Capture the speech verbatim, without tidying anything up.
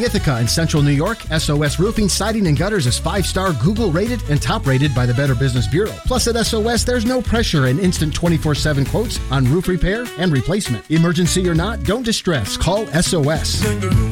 Ithaca in central New York, S O S Roofing, Siding, and Gutters is five-star Google rated and top rated by the Better Business Bureau. Plus at S O S, there's no pressure and instant twenty-four seven quotes on roof repair and replacement. Emergency or not, don't distress. Call S O S.